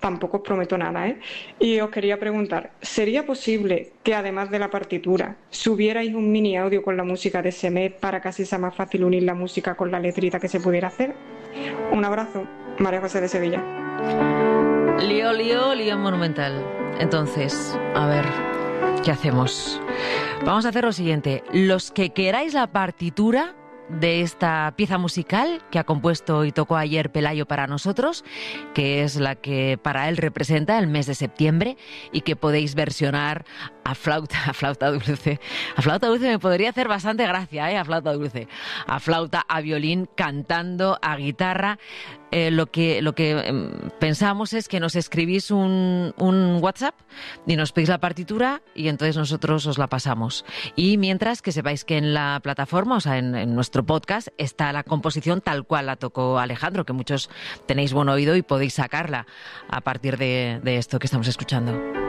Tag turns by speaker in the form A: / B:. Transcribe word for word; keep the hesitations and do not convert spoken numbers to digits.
A: tampoco os prometo nada, ¿eh? Y os quería preguntar, ¿sería posible que además de la partitura subierais un mini audio con la música de ese mes para que así sea más fácil unir la música con la letrita que se pudiera hacer? Un abrazo, María José de Sevilla.
B: Lío, lío, lío monumental. Entonces, a ver, ¿qué hacemos? Vamos a hacer lo siguiente. Los que queráis la partitura de esta pieza musical que ha compuesto y tocó ayer Pelayo para nosotros, que es la que para él representa el mes de septiembre y que podéis versionar a flauta, a flauta dulce. A flauta dulce me podría hacer bastante gracia, ¿eh? A flauta dulce. A flauta, a violín, cantando, a guitarra. Eh, lo que, lo que eh, pensamos es que nos escribís un, un WhatsApp y nos pedís la partitura y entonces nosotros os la pasamos. Y mientras que sepáis que en la plataforma, o sea, en, en nuestro podcast, está la composición tal cual la tocó Alejandro, que muchos tenéis buen oído y podéis sacarla a partir de, de esto que estamos escuchando.